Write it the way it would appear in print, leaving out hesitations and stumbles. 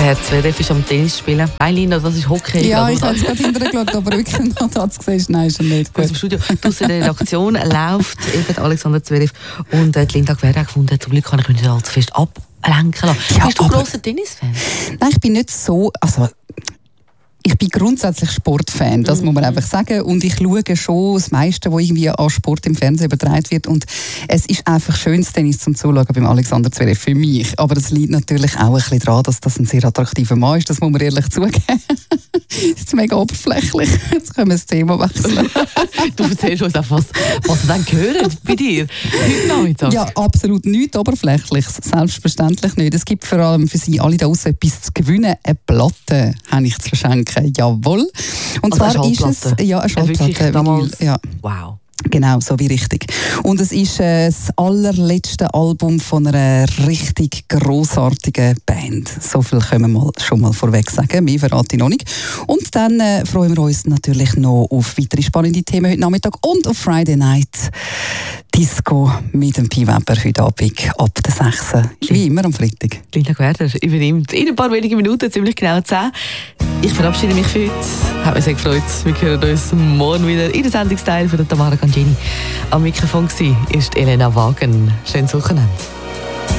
Herr Zverev ist am Tennis spielen. Nein, Lina, das ist Hockey. Ja, ich habe jetzt gerade hinterher geschaut, aber wirklich noch das gesehen, nein, ist er nicht. Gut. Im Studio, draussen in der Redaktion läuft eben Alexander Zverev und die Linda Gwerda gefunden, zum Glück kann ich mich nicht allzu fest ablenken lassen. Ja, bist du ein grosser Tennisfan? Nein, ich bin nicht so... Ich bin grundsätzlich Sportfan, das muss man einfach sagen. Und ich schaue schon das meiste, was irgendwie an Sport im Fernsehen übertragen wird. Und es ist einfach schönes Tennis zum Zuschauen beim Alexander Zverev für mich. Aber es liegt natürlich auch ein bisschen daran, dass das ein sehr attraktiver Mann ist. Das muss man ehrlich zugeben. Das ist mega oberflächlich. Jetzt können wir das Thema wechseln. Du erzählst uns auch, was dann gehört bei dir heute Nachmittag. Ja, absolut nichts Oberflächliches. Selbstverständlich nicht. Es gibt vor allem für Sie alle da draussen etwas zu gewinnen. Eine Platte habe ich zu verschenken. Jawohl. Und also zwar ist es eine Schallplatte. Ja. Wow. Genau, so wie richtig. Und es ist das allerletzte Album von einer richtig grossartigen Band. So viel können wir schon mal vorweg sagen. Mehr verrate ich noch nicht. Und dann freuen wir uns natürlich noch auf weitere spannende Themen heute Nachmittag und auf Friday Night Disco mit dem Pi Weber heute Abend ab der 6. Wie immer am Freitag. Linda Gwerder übernimmt in ein paar wenigen Minuten, ziemlich genau 10. Ich verabschiede mich für heute. Hat mich sehr gefreut. Wir hören uns morgen wieder in den Sendungsteil von der Tamara Gangini. Am Mikrofon war Elena Wagen. Schönes Wochenende.